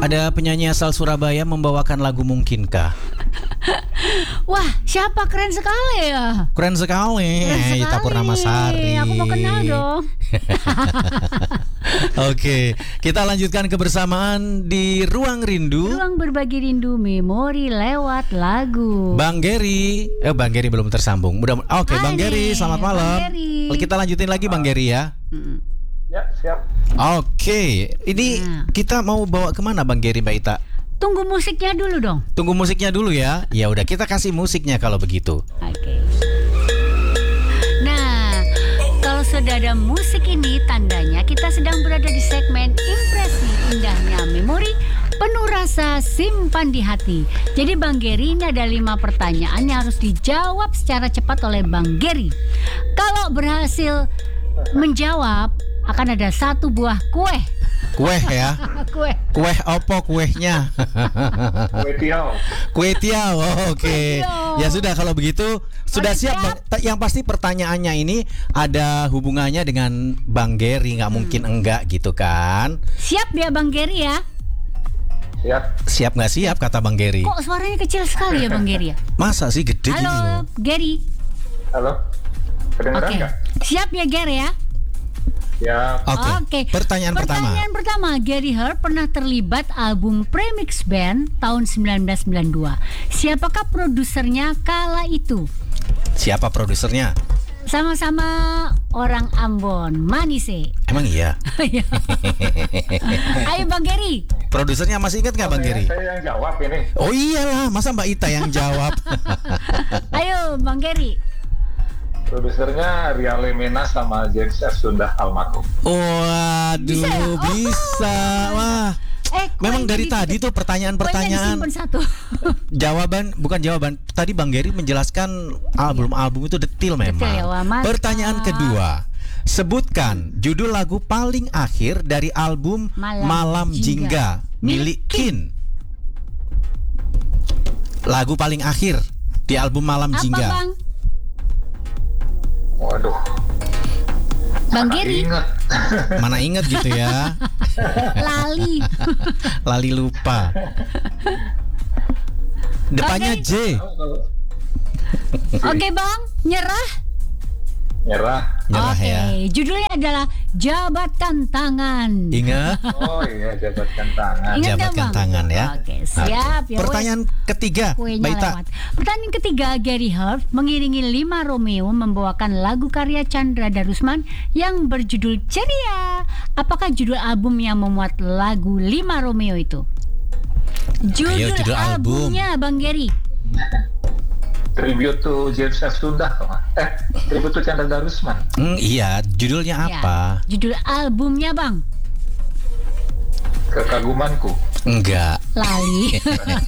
Ada penyanyi asal Surabaya membawakan lagu Mungkinkah? Wah, siapa? Keren sekali ya. Keren sekali. Keren sekali. Ita Purnamasari. Aku mau kenal dong. Oke, kita lanjutkan kebersamaan di Ruang Rindu. Ruang berbagi rindu memori lewat lagu. Bang Geri, Bang Geri belum tersambung. Oke, Bang Geri, selamat malam. Bang Geri. Kita lanjutin lagi Bang Geri ya. Ya, siap. Oke, ini kita mau bawa kemana Bang Geri, Mbak Ita? Tunggu musiknya dulu dong. Tunggu musiknya dulu ya. Ya udah, kita kasih musiknya kalau begitu. Oke. Nah, kalau sudah ada musik ini, tandanya kita sedang berada di segmen Impresi Indahnya Memori Penuh Rasa Simpan di Hati. Jadi Bang Geri, ini ada 5 pertanyaan yang harus dijawab secara cepat oleh Bang Geri. Kalau berhasil menjawab, akan ada 1 buah kue. Kue ya? Kue. Kue opo kuehnya? Kue tiaw. Kue tiaw, oke. Ya sudah, kalau begitu sudah siap. Yang pasti pertanyaannya ini ada hubungannya dengan Bang Geri, nggak mungkin enggak gitu kan? Siap ya Bang Geri ya? Siap. Siap nggak siap kata Bang Geri? Kok suaranya kecil sekali ya Bang Geri ya? Masa sih gede gini loh? Halo Geri. Halo. Kedengeran Oke. nggak? Siap ya Geri ya? Ya. Oke. Pertanyaan pertama, Gary Hart pernah terlibat album Premix Band tahun 1992. Siapakah produsernya kala itu? Siapa produsernya? Sama-sama orang Ambon, Manise. Emang iya? Ayo Bang Gary. Produsernya masih ingat nggak Bang Geri? Saya yang jawab ini. Oh iyalah, masa Mbak Ita yang jawab? Ayo Bang Gary. Produsernya Riale Mena sama James F. Sundah almarhum. Waduh, bisa. Wah. Memang dari tadi tuh pertanyaan-pertanyaan. Bukan jawaban. Tadi Bang Geri menjelaskan album-album itu detail memang. Pertanyaan kedua. Sebutkan judul lagu paling akhir dari album Malam Jingga milik Kin. Lagu paling akhir di album Malam Jingga. Apa Bang? Waduh. Bang Geri. Mana ingat gitu ya? Lali lupa. Depannya J. Oke Bang, nyerah ya. Judulnya adalah Jabatkan Tangan. Ingat? Oh iya, jabatkan tangan. Jabatkan tangan ya. Oke, siap. Ya, pertanyaan ketiga, Baita. Pertanyaan ketiga, Gary Hart mengiringi 5 Romeo membawakan lagu karya Chandra Darusman yang berjudul Ceria. Apakah judul album yang memuat lagu 5 Romeo itu? Judul albumnya Bang Gary. Tribute to James F. Sundah. Tribute to Chandra Darusman. Iya, judulnya apa? Judul albumnya Bang. Kekagumanku. Enggak. Lali.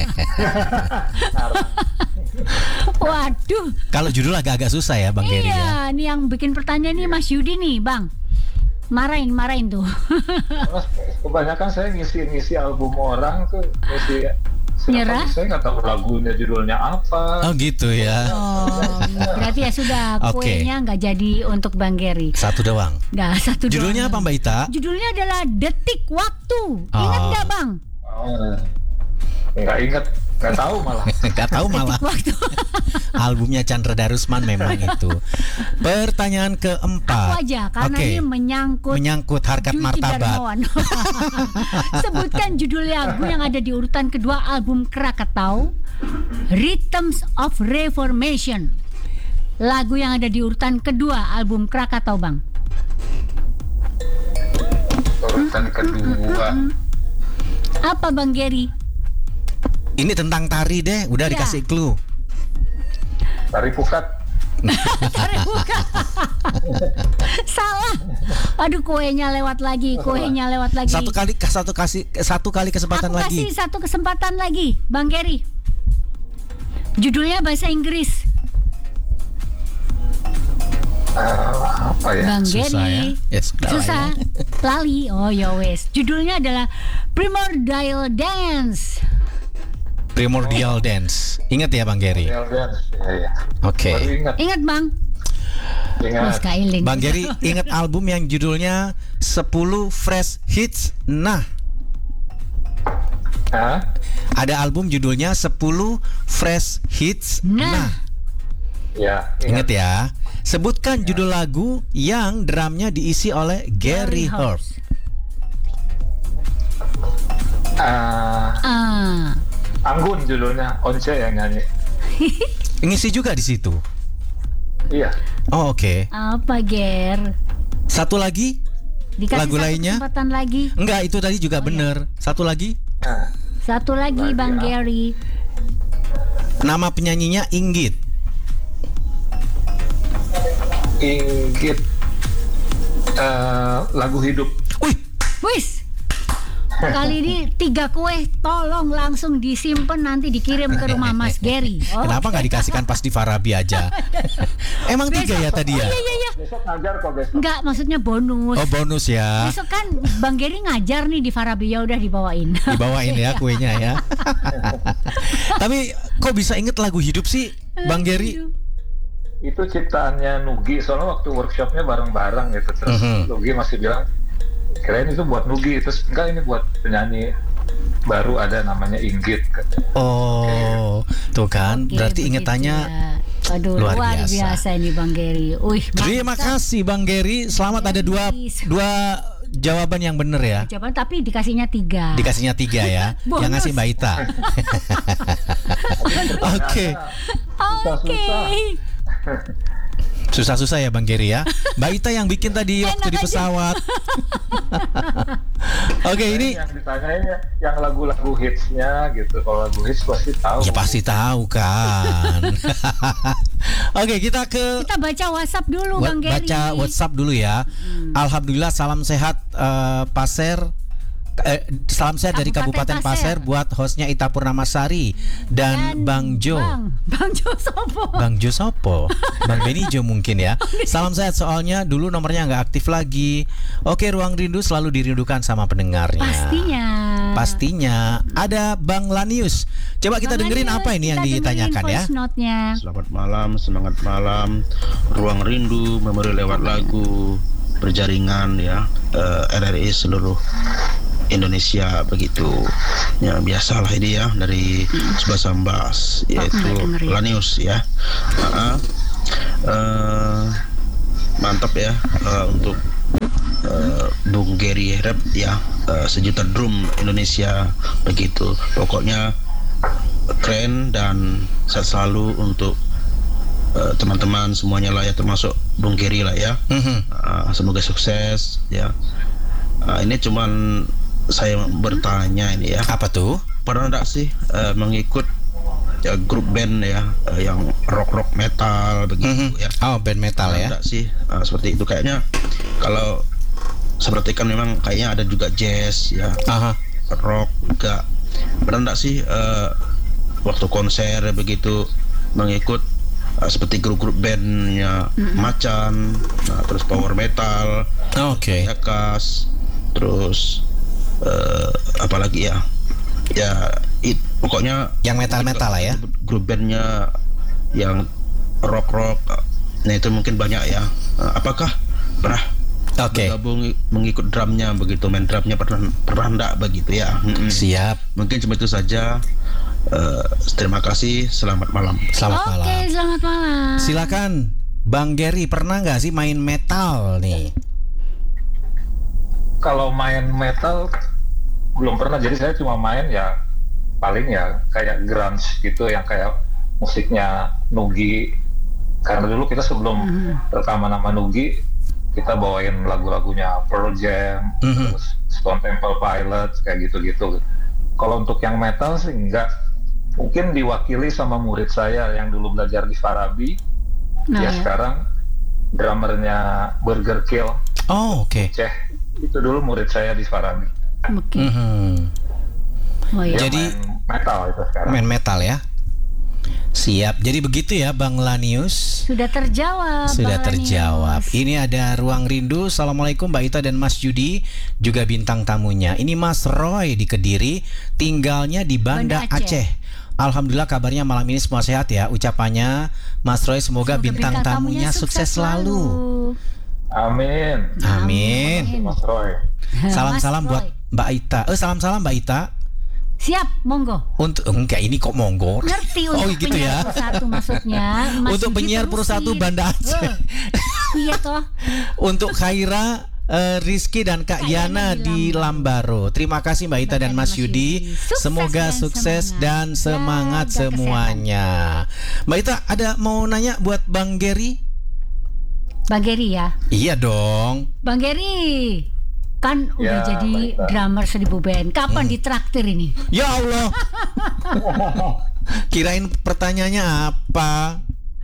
Waduh. Kalau judul agak-agak susah ya Bang Geri ya. Iya, ini yang bikin pertanyaan nih Mas Yudi nih Bang. Marahin tuh. Kebanyakan saya ngisi album orang tuh, nyerah. Saya nggak tahu lagunya judulnya apa. Oh gitu ya. Oh, berarti ya sudah kuenya nggak jadi untuk Bang Geri. Satu doang. Nggak, satu judulnya doang. Apa Mbak Ita? Judulnya adalah Detik Waktu. Ingat nggak Bang? Nggak ingat. Nggak tahu malah. Waktu. Albumnya Chandra Darusman memang itu. Pertanyaan keempat. Aku aja karena ini menyangkut harkat martabat. Sebutkan judul lagu yang ada di urutan kedua album Krakatau, Rhythms of Reformation. Lagu yang ada di urutan kedua album Krakatau Bang. Urutan kedua. Apa Bang Geri? Ini tentang tari deh, udah dikasih clue. Tari pukat. Salah. Aduh, kuenya lewat lagi. Satu kali kesempatan Aku lagi. kasih satu kesempatan lagi, Bang Geri. Judulnya bahasa Inggris. Apa ya? Bang Susah Geri. Ya? Susah. Lali. Oh ya wes. Judulnya adalah Primordial Dance. Primordial Dance. Ingat ya Bang Geri? Primordial Dance. Ya. Oke. Ingat Bang. Ingat. Bang Geri ingat album yang judulnya 10 Fresh Hits. Nah. Ada album judulnya 10 Fresh Hits. Nah, ya, ingat ya. Sebutkan judul lagu yang drumnya diisi oleh Gary Holt. Anggun judulnya, Once yang nyanyi. Ngisi juga di situ. Iya. Oh, oke. Apa, Ger? Satu lagi? Dikasih lagu lainnya? Kesempatan lagi. Enggak, itu tadi juga bener. Satu lagi? Satu lagi, Bang Gary. Nama penyanyinya Inggit. Inggit. Lagu hidup. Wis. Kali ini 3 kue, tolong langsung disimpan nanti dikirim ke rumah Mas Gary. Kenapa nggak dikasihkan pas di Farabi aja? Emang besok, 3 ya tadi ya? Iya. Besok ngajar kok besok. Enggak, maksudnya bonus. Oh, bonus ya. Besok kan Bang Gary ngajar nih di Farabi, ya udah dibawain. Dibawain ya kuenya ya. Tapi kok bisa inget lagu hidup sih, Bang Gary? Itu ciptaannya Nugi, soalnya waktu workshopnya bareng-bareng gitu. Terus Nugi masih bilang, kirain itu buat Nugi, terus enggak, ini buat penyanyi baru ada namanya Inggit. Oh, tuh kan, berarti ingetannya Aduh, luar biasa ini Bang Gary. Terima kasih Bang Gary. Selamat ada dua jawaban yang benar ya. Jawaban tapi dikasihnya 3. Dikasihnya 3 ya. Yang ngasih Mbak Ita. Oke. Susah-susah ya Bang Gary ya. Mbak Ita yang bikin tadi waktu di pesawat. Oke, ini yang ditanyain yang lagu-lagu hitsnya gitu. Kalau lagu hits pasti tahu. Ya pasti tahu kan. Oke, kita baca WhatsApp dulu Bang Gary. Baca WhatsApp dulu ya. Alhamdulillah, salam sehat Pasir. Salam sehat dari Kabupaten Pasir buat hostnya Ita Purnamasari dan Bang Jo. Bang Jo sopo? Bang Jo sopo? Bang Benny Jo mungkin ya. Salam sehat, soalnya dulu nomornya nggak aktif lagi. Oke, Ruang Rindu selalu dirindukan sama pendengarnya. Pastinya. Ada Bang Lanius. Coba kita dengerin apa ini yang ditanyakan ya. Selamat malam, semangat malam. Ruang Rindu, memori lewat lagu, berjaringan ya, RRI seluruh Indonesia begitu ya, biasalah ini ya dari Subasambas, yaitu Lanius ya. Mantap ya untuk Bung Gary Rap ya, sejuta drum Indonesia begitu. Pokoknya keren dan sehat selalu untuk teman-teman semuanya lah ya, termasuk Bung Gary lah ya. Semoga sukses ya. Ini cuman saya bertanya ini ya. Apa tuh? Pernah enggak sih mengikut ya, grup band ya yang rock metal begitu ya? Oh, band metal ya? Enggak sih seperti itu kayaknya. Kalau seperti kan memang kayaknya ada juga jazz ya, rock juga. Pernah enggak sih waktu konser begitu mengikut seperti grup-grup bandnya Macan, terus power metal, Yakas, terus apalagi ya pokoknya yang metal lah ya, grup bandnya yang rock. Nah itu mungkin banyak ya. Apakah pernah bergabung mengikut drumnya begitu, main drumnya pernah enggak begitu ya? Siap. Mungkin cuma itu saja. Terima kasih. Selamat malam. Selamat malam. Silakan Bang Gary, pernah nggak sih main metal nih? Kalau main metal belum pernah, jadi saya cuma main ya paling ya kayak grunge gitu, yang kayak musiknya Nugi. Karena dulu kita sebelum rekaman nama Nugi, kita bawain lagu-lagunya Pearl Jam, terus Stone Temple Pilots, kayak gitu-gitu. Kalau untuk yang metal sih enggak, mungkin diwakili sama murid saya yang dulu belajar di Farabi. Sekarang drummernya Burger Kill. Itu dulu murid saya di Farabi. Jadi main metal itu sekarang. Main metal ya. Siap. Jadi begitu ya Bang Lanius. Sudah terjawab. Ini ada Ruang Rindu. Assalamualaikum Mbak Ita dan Mas Judi, juga bintang tamunya. Ini Mas Roy di Kediri, tinggalnya di Banda Aceh. Alhamdulillah kabarnya malam ini semua sehat ya. Ucapannya Mas Roy, semoga bintang tamunya sukses selalu. Amin. Mas Roy. Salam-salam buat Mbak Ita. Salam-salam Mbak Ita. Siap, monggo. Untuk enggak ini kok monggo. Ngerti untuk gitu penyiar ya. Pro 1 maksudnya. Untuk penyiar Pro 1 Banda Aceh. Iya toh. Untuk Khaira, Rizky dan Kak Yana di Lambaro. Terima kasih Mbak Ita dan Mas Yudi. Semoga sukses dan semangat semuanya. Mbak Ita ada mau nanya buat Bang Gary? Bang Gary ya? Iya dong. Bang Gary, kan udah jadi drummer 1000 band. Kapan ditraktir ini? Ya Allah. Kirain pertanyaannya apa?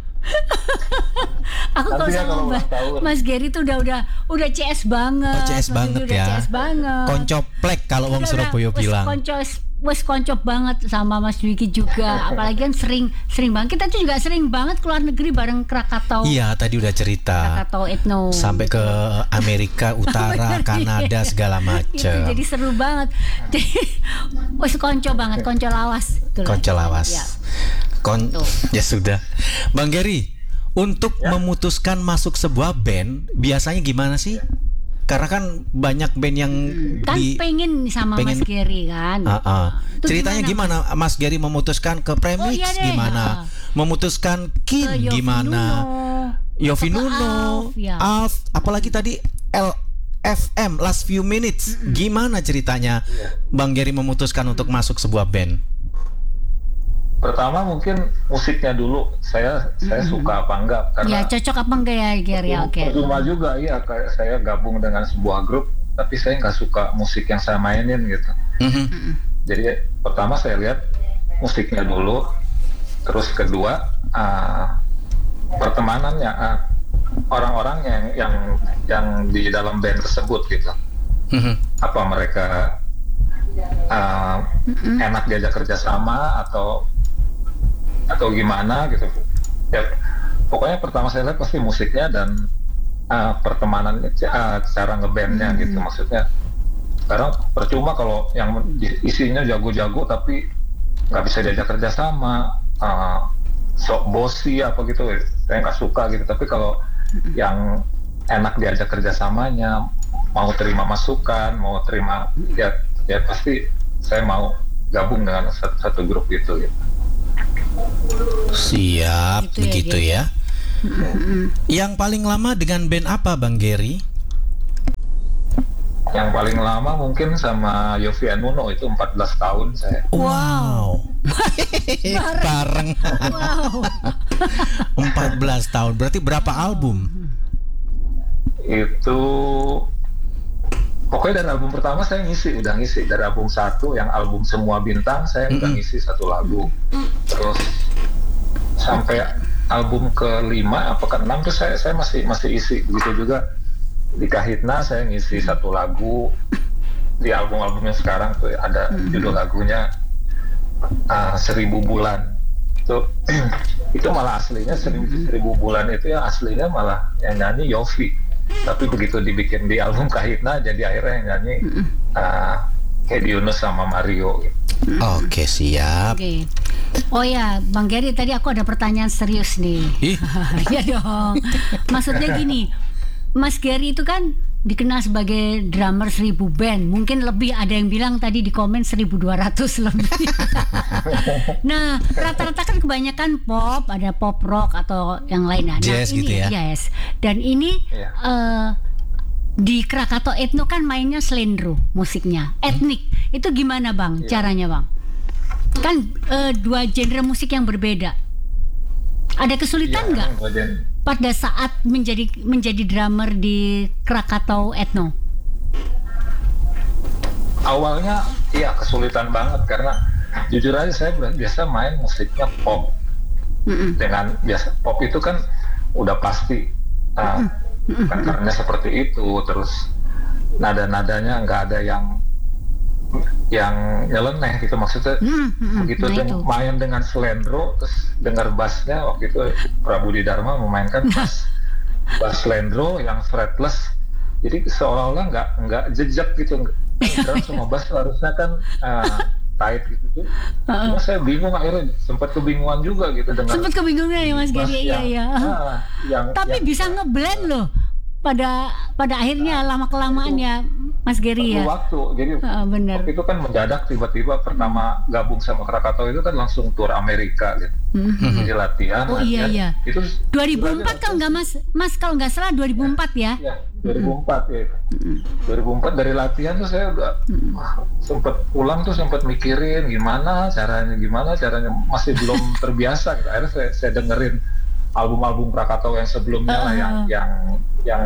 Aku kalau sama Mas Gary tuh udah CS banget. CS banget ya. CS banget. Koncoplek kalau wong Surabaya bilang. Koncop banget sama Mas Dwiki juga. Apalagi kan sering banget. Kita tuh juga sering banget keluar negeri bareng Krakatau. Iya, tadi udah cerita. Krakatau Ethno. Sampai ke Amerika Utara, Kanada segala macam. Jadi seru banget. Wes konco banget, konco lawas. Konco lawas. Ya. Ya sudah. Bang Gary, untuk memutuskan masuk sebuah band biasanya gimana sih? Karena kan banyak band yang pengen sama Mas Gary kan. Ceritanya gimana Mas Gary memutuskan ke Premix gimana? Memutuskan Kin gimana? Yofi Nuno, Alf, apalagi tadi LFM Last Few Minutes. Gimana ceritanya Bang Gary memutuskan untuk masuk sebuah band? Pertama mungkin musiknya dulu saya suka apa enggak karena ya cocok apa enggak ya Gary. Oke. Cuma juga ya kayak saya gabung dengan sebuah grup tapi saya nggak suka musik yang saya mainin gitu. Jadi pertama saya lihat musiknya dulu, terus kedua pertemanannya, orang-orang yang di dalam band tersebut gitu. Apa mereka enak diajak kerjasama atau gimana gitu ya. Pokoknya pertama saya lihat pasti musiknya dan pertemanannya, cara ngebandnya gitu. Maksudnya sekarang percuma kalau yang isinya jago-jago tapi nggak bisa diajak kerjasama, sok bosi apa gitu, saya nggak suka gitu. Tapi kalau yang enak diajak kerjasamanya, mau terima masukan, mau terima ya pasti saya mau gabung dengan satu grup itu gitu. Siap, gitu begitu ya. Yang paling lama dengan band apa Bang Gary? Yang paling lama mungkin sama Yofi Nuno, itu 14 tahun saya. Wow. Bareng. Wow. 14 tahun. Berarti berapa album? Itu pokoknya dari album pertama saya udah ngisi dari album 1 yang album Semua Bintang saya udah ngisi 1 lagu. Terus sampai album ke-5 apa ke-6 tuh saya masih isi. Begitu juga di Kahitna saya ngisi 1 lagu. Di album-album yang sekarang tuh ada judul lagunya 1000 Bulan. Itu malah aslinya 1000 bulan itu yang aslinya malah yang nyanyi Yofi. Tapi begitu dibikin di album Kahitna jadi akhirnya yang nyanyi Hedi Yunus sama Mario gitu. Oke, siap. Oke. Oh ya, Bang Gary, tadi aku ada pertanyaan serius nih. Iya dong. Maksudnya gini, Mas Gary itu kan dikenal sebagai drummer 1000 band. Mungkin lebih, ada yang bilang tadi di komen 1200 lebih. Nah, rata-rata kan kebanyakan pop, ada pop rock atau yang lain. Nah, jazz ini, gitu ya. Yes. Dan ini di Krakatau Ethno kan mainnya slendro musiknya, etnik. Itu gimana Bang caranya Bang? Kan 2 genre musik yang berbeda. Ada kesulitan nggak pada saat menjadi drummer di Krakatau Ethno? Awalnya iya kesulitan banget karena jujur aja saya biasa main musiknya pop. Dengan biasa pop itu kan udah pasti kan karena seperti itu, terus nada-nadanya nggak ada yang nyeleneh gitu, maksudnya begitu main dengan slendro terus dengar bassnya. Waktu itu Prabudi Dharma memainkan bass slendro yang fretless, jadi seolah-olah nggak jejak gitu. Karena semua bass harusnya kan tight gitu. Cuma saya bingung, akhirnya sempat kebingungan juga gitu dengan sempat kebingungan ya Mas Gary. Iya. Tapi bisa ngeblend loh. pada akhirnya lama kelamaan ya Mas Gary ya. Waktu, jadi bener. waktu itu kan mendadak tiba-tiba pertama gabung sama Krakatau itu kan langsung tur Amerika gitu. Jadi latihan. Oh iya. Itu 2004 kalau nggak Mas kalau nggak salah 2004 ya. Ya 2004 ya. 2004 dari latihan tuh saya udah sempet pulang tuh sempet mikirin gimana caranya masih belum terbiasa gitu. Akhirnya saya dengerin album-album Krakatau yang sebelumnya lah yang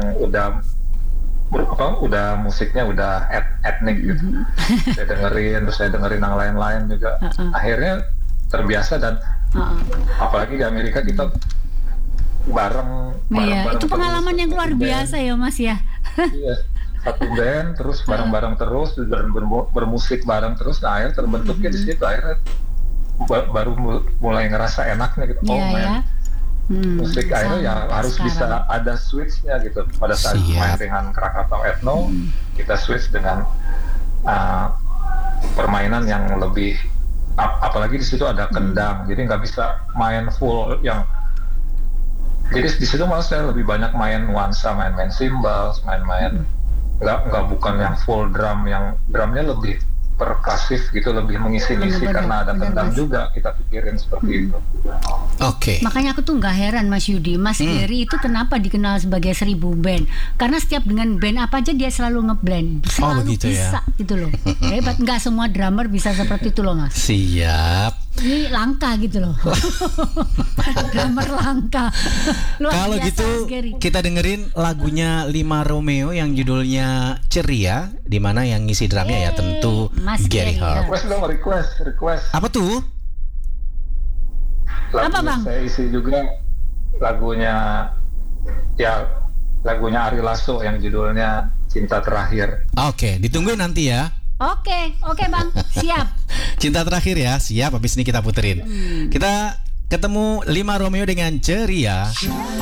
udah musiknya udah etnik gitu. Saya dengerin yang lain-lain juga. Akhirnya terbiasa dan apalagi di Amerika kita bareng itu pengalaman yang luar biasa ya Mas ya. Iya, satu band terus bareng-bareng terus dan bermusik bareng terus. Nah, akhirnya terbentuknya di situ, akhirnya baru mulai ngerasa enaknya gitu. Musik akhirnya ya harus sekarang bisa ada switch-nya gitu. Pada saat main dengan Krakatau Ethno, kita switch dengan permainan yang lebih apalagi di situ ada kendang, jadi nggak bisa main full yang. Jadi di situ malah saya lebih banyak main nuansa, main cymbals, main nggak bukan yang full drum, yang drumnya lebih perkasif gitu, lebih mengisi-ngisi karena ada kendang juga, kita pikirin seperti itu. Oke. Makanya aku tuh nggak heran Mas Yudi, Mas Gary itu kenapa dikenal sebagai 1000 band? Karena setiap dengan band apa aja dia selalu ngeblend, selalu bisa gitu loh. Hebat, nggak semua drummer bisa seperti itu loh Mas. Siap. Ini langka gitu loh. Drummer langka. Kalau gitu kita dengerin lagunya Lima Romeo yang judulnya Ceria, di mana yang ngisi drumnya ya tentu Mas Gary Harp. Request. Apa tuh? Apa Bang? Saya isi juga lagunya Ari Lasso yang judulnya Cinta Terakhir. Oke, ditungguin nanti ya. Oke Bang, siap. Cinta Terakhir ya, siap. Habis ini kita puterin. Kita ketemu Lima Romeo dengan Ceria.